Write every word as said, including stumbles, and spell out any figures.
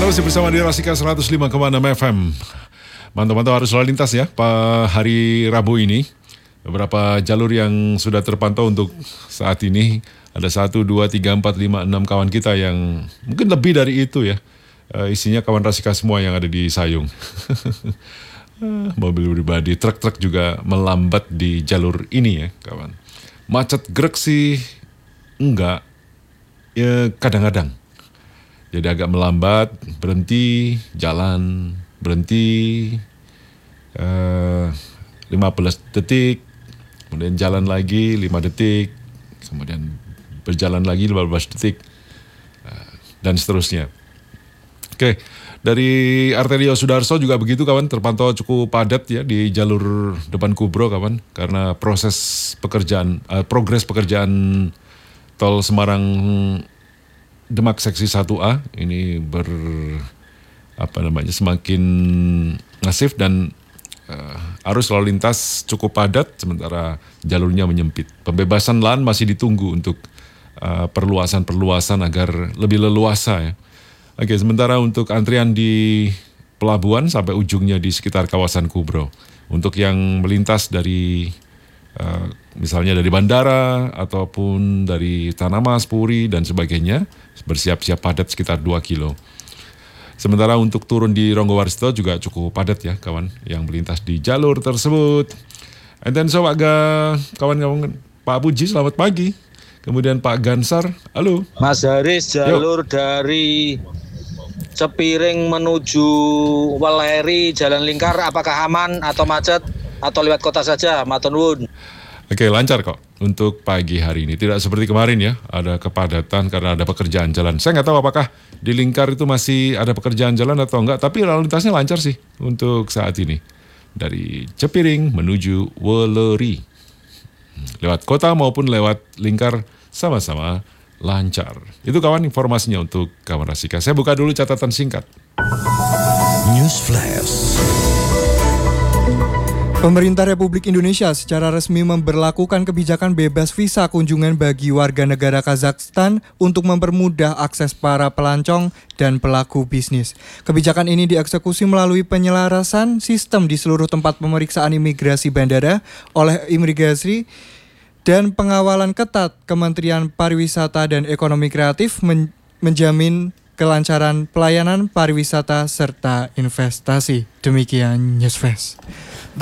Anda masih bersama di Rasika seratus lima koma enam F M. Mantap-mantap arus lalu lintas ya, Pak, hari Rabu ini. Beberapa jalur yang sudah terpantau untuk saat ini. Ada satu, dua, tiga, empat, lima, enam kawan kita yang mungkin lebih dari itu ya. Uh, isinya kawan Rasika semua yang ada di Sayung. Mobil pribadi, truk-truk juga melambat di jalur ini ya kawan. Macet grek sih enggak, ya kadang-kadang. Jadi agak melambat, berhenti, jalan, berhenti, uh, lima belas detik, kemudian jalan lagi lima detik, kemudian berjalan lagi lima belas detik, uh, dan seterusnya. Oke, dari Arterio Sudarso juga begitu kawan, terpantau cukup padat ya di jalur depan Kubro kawan, karena proses pekerjaan, uh, progres pekerjaan tol Semarang Demak seksi satu A ini ber apa namanya semakin masif dan uh, arus lalu lintas cukup padat sementara jalurnya menyempit. Pembebasan lahan masih ditunggu untuk uh, perluasan-perluasan agar lebih leluasa ya. Oke, sementara untuk antrian di pelabuhan sampai ujungnya di sekitar kawasan Kubro. Untuk yang melintas dari uh, misalnya dari bandara ataupun dari Tanah Mas, Puri dan sebagainya bersiap-siap padat sekitar dua kilo. Sementara untuk turun di Ronggowarsito juga cukup padat ya kawan yang melintas di jalur tersebut. And then so agak kawan-kawan Pak Puji selamat pagi. Kemudian Pak Gansar, halo. Mas Haris, jalur Yo. dari Cepiring menuju Weleri Jalan Lingkar apakah aman atau macet atau lewat kota saja? Matur nuwun. Oke, lancar kok untuk pagi hari ini. Tidak seperti kemarin ya, ada kepadatan karena ada pekerjaan jalan. Saya nggak tahu apakah di Lingkar itu masih ada pekerjaan jalan atau enggak, tapi lalu lintasnya lancar sih untuk saat ini. Dari Cepiring menuju Weleri. Lewat kota maupun lewat Lingkar sama-sama lancar. Itu kawan informasinya untuk kawan Rasika. Saya buka dulu catatan singkat. News Flash. Pemerintah Republik Indonesia secara resmi memberlakukan kebijakan bebas visa kunjungan bagi warga negara Kazakhstan untuk mempermudah akses para pelancong dan pelaku bisnis. Kebijakan ini dieksekusi melalui penyelarasan sistem di seluruh tempat pemeriksaan imigrasi bandara oleh imigrasi dan pengawalan ketat Kementerian Pariwisata dan Ekonomi Kreatif men- menjamin kelancaran pelayanan pariwisata serta investasi. Demikian Newsflash.